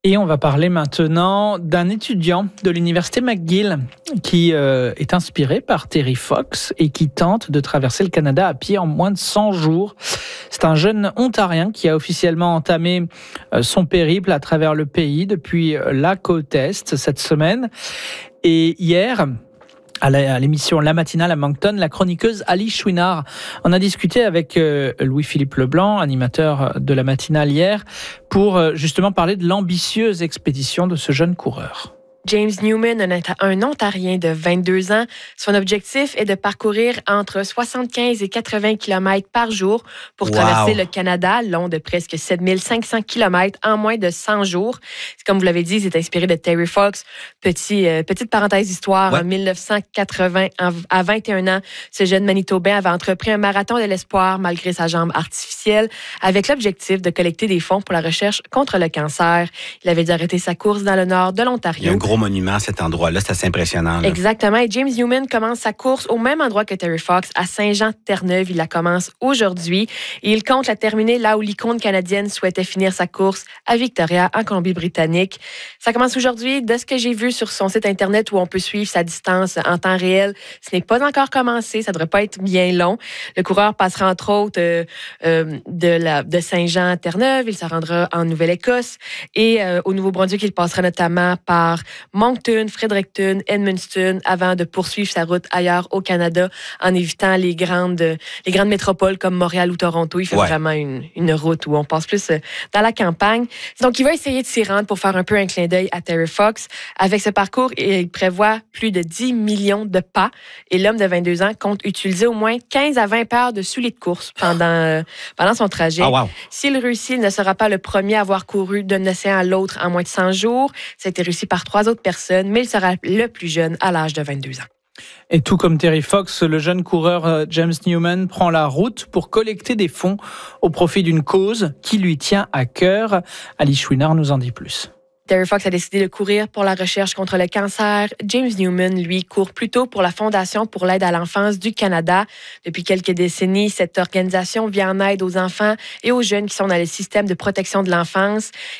Et on va parler maintenant d'un étudiant de l'université McGill qui est inspiré par Terry Fox et qui tente de traverser le Canada à pied en moins de 100 jours. C'est un jeune Ontarien qui a officiellement entamé son périple à travers le pays depuis la côte Est cette semaine. Et hier, à l'émission La Matinale à Moncton, la chroniqueuse Ali Chouinard en a discuté avec Louis-Philippe Leblanc, animateur de La Matinale hier, pour justement parler de l'ambitieuse expédition de ce jeune coureur. James Newman, un Ontarien de 22 ans, son objectif est de parcourir entre 75 et 80 km par jour pour traverser le Canada, long de presque 7500 km en moins de 100 jours. Comme vous l'avez dit, c'est inspiré de Terry Fox. Petite parenthèse d'histoire, en 1980, à 21 ans, ce jeune Manitobain avait entrepris un marathon de l'espoir malgré sa jambe artificielle avec l'objectif de collecter des fonds pour la recherche contre le cancer. Il avait dû arrêter sa course dans le nord de l'Ontario. Il y a un gros monument à cet endroit-là, c'est assez impressionnant. Là. Exactement. Et James Newman commence sa course au même endroit que Terry Fox, à Saint-Jean-Terre-Neuve. Il la commence aujourd'hui et il compte la terminer là où l'icône canadienne souhaitait finir sa course, à Victoria, en Colombie-Britannique. Ça commence aujourd'hui. De ce que j'ai vu sur son site Internet où on peut suivre sa distance en temps réel, ce n'est pas encore commencé. Ça ne devrait pas être bien long. Le coureur passera entre autres de Saint-Jean-Terre-Neuve. Il se rendra en Nouvelle-Écosse et au Nouveau-Brunswick, il passera notamment par Moncton, Fredericton, Edmundston, avant de poursuivre sa route ailleurs au Canada en évitant les grandes métropoles comme Montréal ou Toronto. Il fait vraiment une route où on passe plus dans la campagne. Donc, il va essayer de s'y rendre pour faire un peu un clin d'œil à Terry Fox. Avec ce parcours, il prévoit plus de 10 millions de pas et l'homme de 22 ans compte utiliser au moins 15 à 20 paires de souliers de course pendant son trajet. S'il réussit, il ne sera pas le premier à avoir couru d'un océan à l'autre en moins de 100 jours. Ça a été réussi par 3 autres personnes, mais il sera le plus jeune à l'âge de 22 ans. Et tout comme Terry Fox, le jeune coureur James Newman prend la route pour collecter des fonds au profit d'une cause qui lui tient à cœur. Ali Chouinard nous en dit plus. Terry Fox a décidé de courir pour la recherche contre le cancer. James Newman, lui, court plutôt pour la Fondation pour l'aide à l'enfance du Canada. Depuis quelques décennies, cette organisation vient en aide aux enfants et aux jeunes qui sont dans le système de protection de l'enfance.